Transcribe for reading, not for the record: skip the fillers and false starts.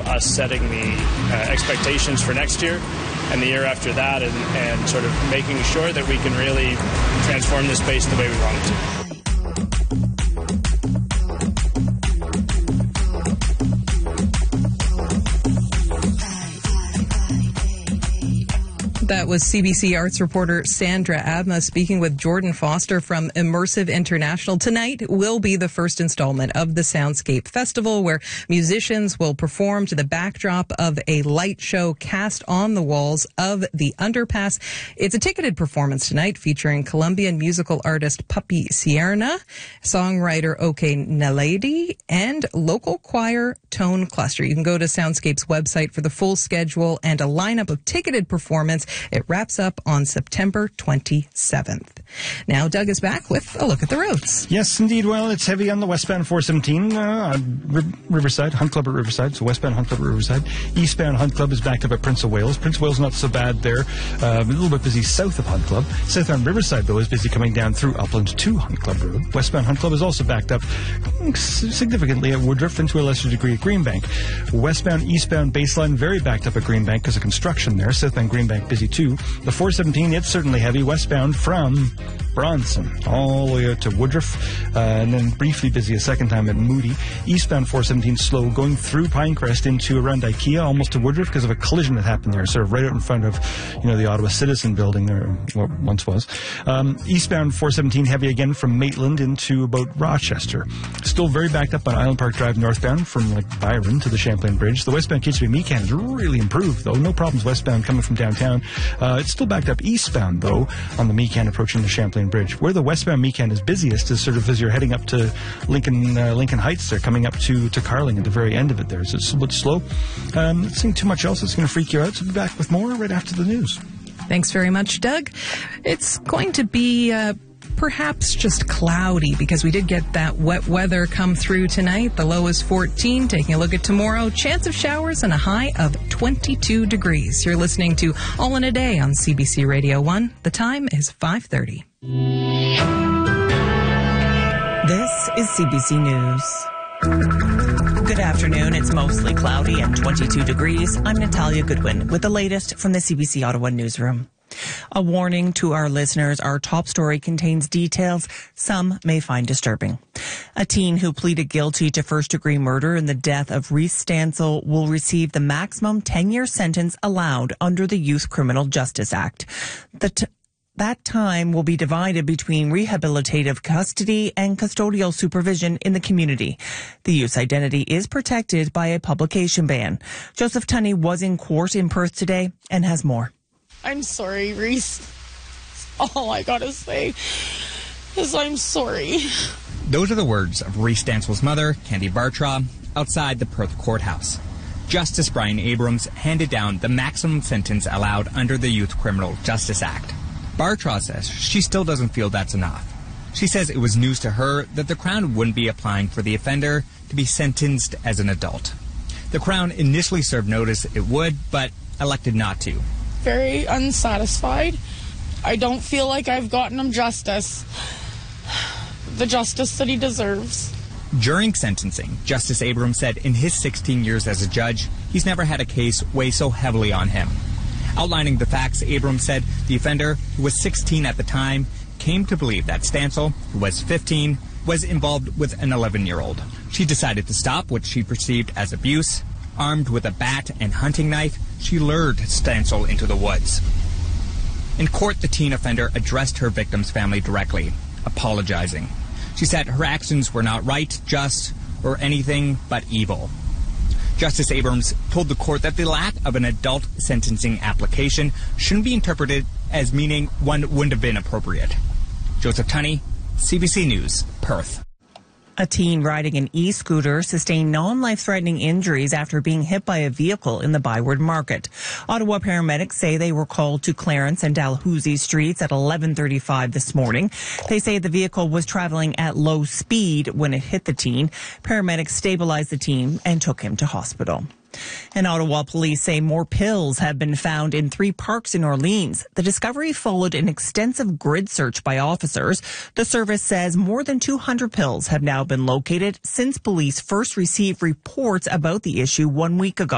us setting the expectations for next year and the year after that, and sort of making sure that we can really transform this space the way we want it to. That was CBC Arts reporter Sandra Abma speaking with Jordan Foster from Immersive International. Tonight will be the first installment of the Soundscape Festival, where musicians will perform to the backdrop of a light show cast on the walls of the underpass. It's a ticketed performance tonight featuring Colombian musical artist Puppy Sierna, songwriter OK Naledi, and local choir Tone Cluster. You can go to Soundscape's website for the full schedule and a lineup of ticketed performance. It wraps up on September 27th. Now, Doug is back with a look at the roads. Yes, indeed. Well, it's heavy on the westbound 417, Riverside, Hunt Club at Riverside. So westbound Hunt Club at Riverside. Eastbound Hunt Club is backed up at Prince of Wales. Prince of Wales not so bad there. A little bit busy south of Hunt Club. Southbound Riverside, though, is busy coming down through Upland to Hunt Club Road. Westbound Hunt Club is also backed up significantly at Woodruff and to a lesser degree at Greenbank. Westbound, eastbound Baseline, very backed up at Greenbank because of construction there. Southbound Greenbank busy too. The 417, it's certainly heavy westbound from Bronson all the way out to Woodruff, and then briefly busy a second time at Moody. Eastbound 417 slow going through Pinecrest into around IKEA, almost to Woodruff because of a collision that happened there, sort of right out in front of, the Ottawa Citizen building there, what once was. Eastbound 417 heavy again from Maitland into about Rochester. Still very backed up on Island Park Drive northbound from Byron to the Champlain Bridge. The westbound Kitchener Mecan has really improved though. No problems westbound coming from downtown. It's still backed up eastbound though on the Mecan approaching the Champlain Bridge. Where the westbound Mecan is busiest is sort of as you're heading up to Lincoln Heights there, coming up to Carling at the very end of it there. So it's a bit slow. Not seeing too much else that's going to freak you out. So we'll be back with more right after the news. Thanks very much, Doug. It's going to be perhaps just cloudy because we did get that wet weather come through tonight. The low is 14. Taking a look at tomorrow, chance of showers and a high of 22 degrees. You're listening to All in a Day on CBC Radio 1. The time is 5:30. This is CBC News. Good afternoon. It's mostly cloudy and 22 degrees. I'm Natalia Goodwin with the latest from the CBC Ottawa newsroom. A warning to our listeners, our top story contains details some may find disturbing. A teen who pleaded guilty to first-degree murder in the death of Reese Stansel will receive the maximum 10-year sentence allowed under the Youth Criminal Justice Act. That time will be divided between rehabilitative custody and custodial supervision in the community. The youth's identity is protected by a publication ban. Joseph Tunney was in court in Perth today and has more. I'm sorry, Reese. All I gotta say is I'm sorry. Those are the words of Reese Stansel's mother, Candy Bartra, outside the Perth courthouse. Justice Brian Abrams handed down the maximum sentence allowed under the Youth Criminal Justice Act. Bartra says she still doesn't feel that's enough. She says it was news to her that the Crown wouldn't be applying for the offender to be sentenced as an adult. The Crown initially served notice it would, but elected not to. Very unsatisfied. I don't feel like I've gotten him justice. The justice that he deserves. During sentencing, Justice Abrams said in his 16 years as a judge, he's never had a case weigh so heavily on him. Outlining the facts, Abrams said the offender, who was 16 at the time, came to believe that Stansel, who was 15, was involved with an 11-year-old. She decided to stop what she perceived as abuse. Armed with a bat and hunting knife, she lured Stansel into the woods. In court, the teen offender addressed her victim's family directly, apologizing. She said her actions were not right, just, or anything but evil. Justice Abrams told the court that the lack of an adult sentencing application shouldn't be interpreted as meaning one wouldn't have been appropriate. Joseph Tunney, CBC News, Perth. A teen riding an e-scooter sustained non-life-threatening injuries after being hit by a vehicle in the Byward Market. Ottawa paramedics say they were called to Clarence and Dalhousie Streets at 11:35 this morning. They say the vehicle was traveling at low speed when it hit the teen. Paramedics stabilized the teen and took him to hospital. And Ottawa police say more pills have been found in 3 parks in Orleans. The discovery followed an extensive grid search by officers. The service says more than 200 pills have now been located since police first received reports about the issue 1 week ago.